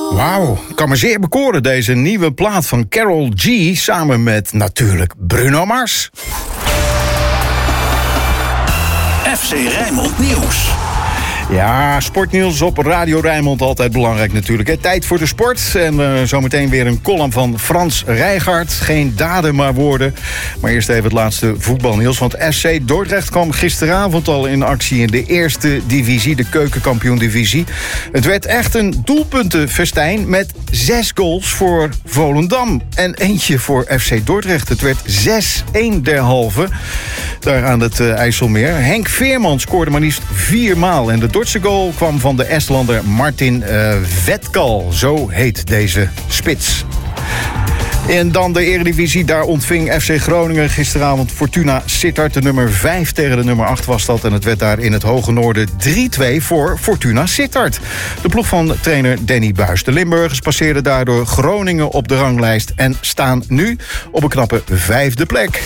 Wauw, kan me zeer bekoren deze nieuwe plaat van Karol G... samen met natuurlijk Bruno Mars. FC Rijnmond Nieuws. Ja, sportnieuws op Radio Rijnmond, altijd belangrijk natuurlijk. Hè. Tijd voor de sport en zometeen weer een column van Frans Rijgaard. Geen daden, maar woorden. Maar eerst even het laatste voetbalnieuws. Want FC Dordrecht kwam gisteravond al in actie in de eerste divisie, de keukenkampioen-divisie. Het werd echt een doelpuntenfestijn met 6 goals voor Volendam. En eentje voor FC Dordrecht. Het werd 6-1 derhalve daar aan het IJsselmeer. Henk Veerman scoorde maar liefst 4 maal. En de Dordtse goal kwam van de Estlander Martin Vetkal. Zo heet deze spits. En dan de Eredivisie, daar ontving FC Groningen gisteravond Fortuna Sittard. De nummer 5 tegen de nummer 8 was dat. En het werd daar in het Hoge Noorden 3-2 voor Fortuna Sittard. De ploeg van trainer Danny Buijs. De Limburgers passeerden daardoor Groningen op de ranglijst en staan nu op een knappe 5e plek.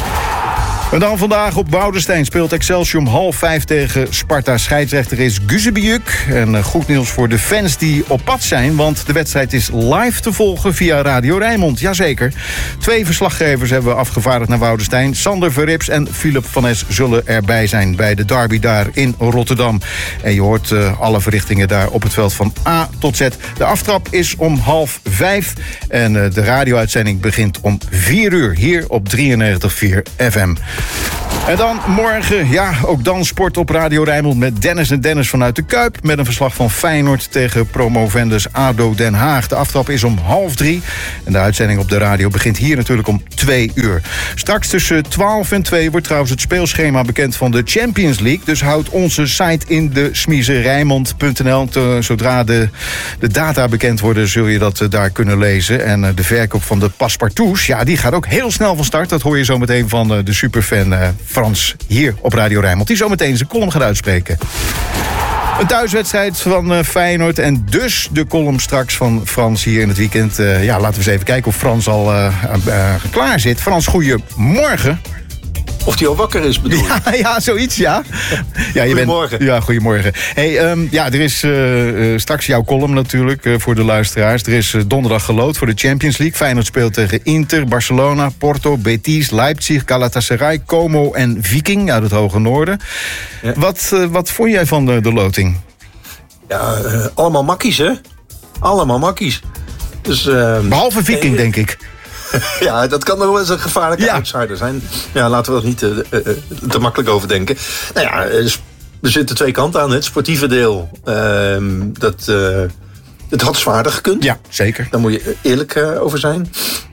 En dan vandaag op Woudenstein speelt Excelsior om 4:30 tegen Sparta. Scheidsrechter is Guzebiuk. En goed nieuws voor de fans die op pad zijn, want de wedstrijd is live te volgen via Radio Rijnmond. Jazeker. 2 verslaggevers hebben we afgevaardigd naar Woudenstein. Sander Verrips en Philip van Es zullen erbij zijn bij de derby daar in Rotterdam. En je hoort alle verrichtingen daar op het veld van A tot Z. De aftrap is om 4:30 en de radio-uitzending begint om 4:00 hier op 93.4 FM. En dan morgen, ja, ook dan sport op Radio Rijnmond met Dennis en Dennis vanuit de Kuip. Met een verslag van Feyenoord tegen promovendus ADO Den Haag. De aftrap is om 2:30 en de uitzending op de radio begint hier natuurlijk om 2:00. Straks tussen 12 en 2 wordt trouwens het speelschema bekend van de Champions League. Dus houd onze site in de smiezerijnmond.nl. Zodra de data bekend worden, zul je dat daar kunnen lezen. En de verkoop van de paspartouts, ja, die gaat ook heel snel van start. Dat hoor je zo meteen van de superfan Frans hier op Radio Rijnmond. Die zo meteen zijn column gaat uitspreken. Een thuiswedstrijd van Feyenoord en dus de column straks van Frans hier in het weekend. Ja, laten we eens even kijken of Frans al klaar zit. Frans, goedemorgen. Of die al wakker is, bedoel je? Ja, zoiets, ja. Goedemorgen. Goedemorgen. Hey, er is straks jouw column natuurlijk voor de luisteraars. Er is donderdag geloot voor de Champions League. Feyenoord speelt tegen Inter, Barcelona, Porto, Betis, Leipzig, Galatasaray, Como en Viking uit het Hoge Noorden. Ja. Wat vond jij van de loting? Ja, allemaal makkies, hè? Allemaal makkies. Dus, behalve Viking, denk ik. Ja, dat kan nog wel eens een gevaarlijke outsider zijn. Ja, laten we dat niet te makkelijk over denken. Nou ja, er zitten 2 kanten aan. Het sportieve deel, het had zwaarder gekund. Ja, zeker. Daar moet je eerlijk over zijn.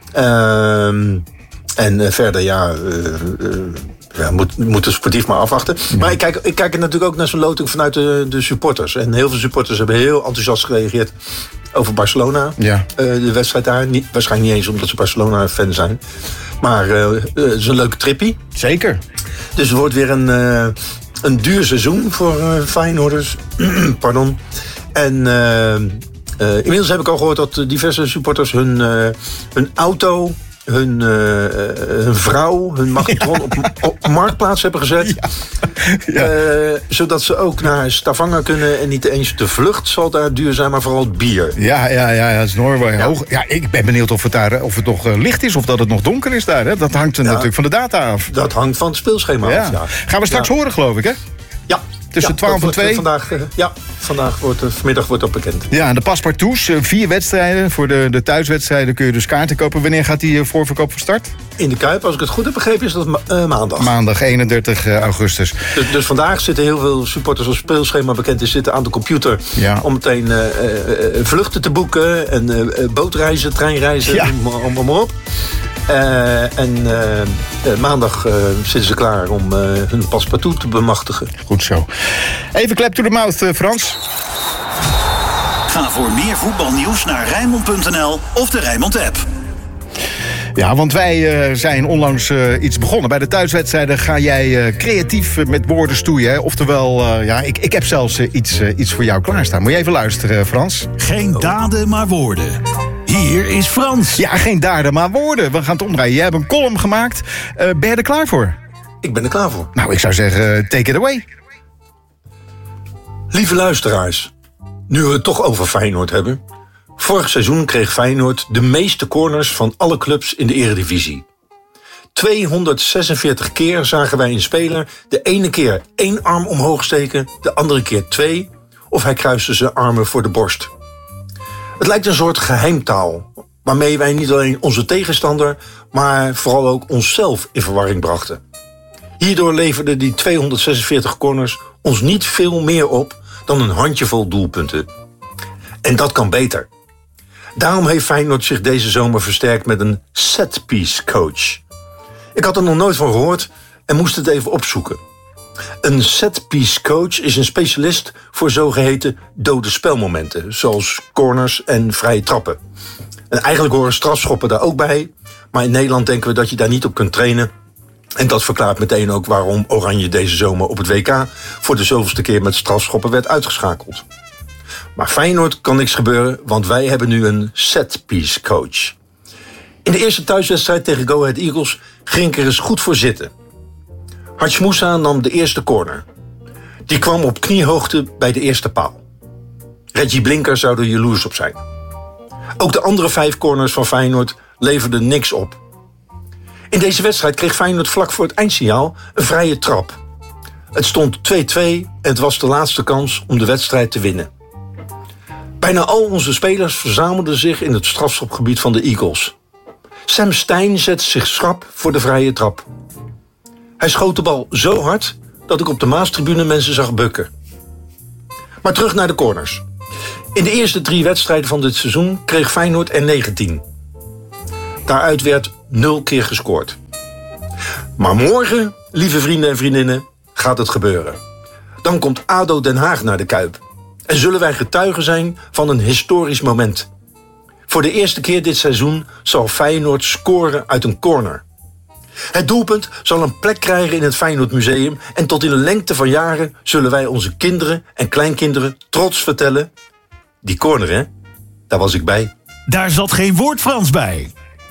En verder, moeten sportief maar afwachten. Ja. Maar ik kijk er natuurlijk ook naar zo'n loting vanuit de supporters. En heel veel supporters hebben heel enthousiast gereageerd over Barcelona. Ja. De wedstrijd daar. Waarschijnlijk niet eens omdat ze Barcelona-fan zijn. Maar het is een leuke trippie. Zeker. Dus het wordt weer een duur seizoen voor Feyenoorders. Pardon. En inmiddels heb ik al gehoord dat diverse supporters hun auto, hun vrouw, hun magnetron op marktplaats hebben gezet. Ja. Zodat ze ook naar Stavanger kunnen en niet eens de vlucht zal daar duur zijn, maar vooral het bier. Ja, dat is Noorwegen hoog. Ja, ik ben benieuwd of het nog licht is of dat het nog donker is daar. Hè? Dat hangt natuurlijk van de data af. Dat hangt van het speelschema af, ja. Gaan we straks horen, geloof ik, hè? Ja. Tussen 12 en 2. Vanmiddag wordt dat bekend. Ja, en de paspartouts, 4 wedstrijden. Voor de thuiswedstrijden kun je dus kaarten kopen. Wanneer gaat die voorverkoop van start? In de Kuip, als ik het goed heb begrepen, is dat maandag. Maandag, 31 augustus. Dus vandaag zitten heel veel supporters, als speelschema bekend is, zitten aan de computer. Ja. Om meteen vluchten te boeken en bootreizen, treinreizen, om maar op. Maandag zitten ze klaar om hun paspartout te bemachtigen. Goed zo. Even clap to the mouth, Frans. Ga voor meer voetbalnieuws naar Rijnmond.nl of de Rijnmond-app. Ja, want wij zijn onlangs iets begonnen. Bij de thuiswedstrijden ga jij creatief met woorden stoeien. Hè? Oftewel, ik heb zelfs iets voor jou klaarstaan. Moet je even luisteren, Frans? Geen daden, maar woorden. Hier is Frans. Ja, geen daden, maar woorden. We gaan het omdraaien. Jij hebt een column gemaakt. Ben je er klaar voor? Ik ben er klaar voor. Nou, ik zou zeggen, take it away. Lieve luisteraars, nu we het toch over Feyenoord hebben, Vorig seizoen kreeg Feyenoord de meeste corners van alle clubs in de Eredivisie. 246 keer zagen wij een speler de ene keer 1 arm omhoog steken, de andere keer 2, of hij kruiste zijn armen voor de borst. Het lijkt een soort geheimtaal, waarmee wij niet alleen onze tegenstander, maar vooral ook onszelf in verwarring brachten. Hierdoor leverden die 246 corners ons niet veel meer op dan een handjevol doelpunten. En dat kan beter. Daarom heeft Feyenoord zich deze zomer versterkt met een setpiece coach. Ik had er nog nooit van gehoord en moest het even opzoeken. Een setpiece coach is een specialist voor zogeheten dode spelmomenten, zoals corners en vrije trappen. En eigenlijk horen strafschoppen daar ook bij, maar in Nederland denken we dat je daar niet op kunt trainen. En dat verklaart meteen ook waarom Oranje deze zomer op het WK voor de zoveelste keer met strafschoppen werd uitgeschakeld. Maar Feyenoord kan niks gebeuren, want wij hebben nu een setpiece coach. In de eerste thuiswedstrijd tegen Go Ahead Eagles ging ik er eens goed voor zitten. Hadj Moussa nam de eerste corner. Die kwam op kniehoogte bij de eerste paal. Reggie Blinker zou er jaloers op zijn. Ook de andere 5 corners van Feyenoord leverden niks op. In deze wedstrijd kreeg Feyenoord vlak voor het eindsignaal een vrije trap. Het stond 2-2 en het was de laatste kans om de wedstrijd te winnen. Bijna al onze spelers verzamelden zich in het strafschopgebied van de Eagles. Sam Stein zette zich schrap voor de vrije trap. Hij schoot de bal zo hard dat ik op de Maastribune mensen zag bukken. Maar terug naar de corners. In de eerste 3 wedstrijden van dit seizoen kreeg Feyenoord er 19. Daaruit werd 0 keer gescoord. Maar morgen, lieve vrienden en vriendinnen, gaat het gebeuren. Dan komt ADO Den Haag naar de Kuip. En zullen wij getuigen zijn van een historisch moment. Voor de eerste keer dit seizoen zal Feyenoord scoren uit een corner. Het doelpunt zal een plek krijgen in het Feyenoord Museum en tot in de lengte van jaren zullen wij onze kinderen en kleinkinderen trots vertellen: die corner, hè, daar was ik bij. Daar zat geen woord Frans bij.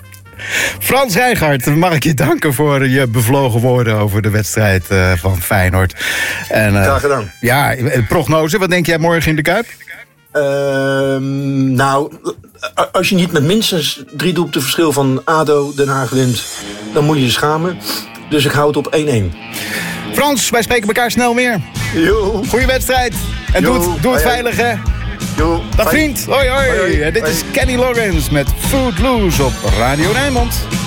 Frans Rijgaard, mag ik je danken voor je bevlogen woorden over de wedstrijd van Feyenoord. En, Graag gedaan. Ja, prognose, wat denk jij morgen in de Kuip? Nou, als je niet met minstens 3 doelpunten verschil van ADO Den Haag wint, dan moet je je schamen. Dus ik hou het op 1-1. Frans, wij spreken elkaar snel weer. Jo. Goeie wedstrijd. En doe het veilig, hè. Jo. Dag vriend. Hoi, hoi. Hoi, hoi. Dit is Kenny Loggins met Footloose op Radio Rijnmond.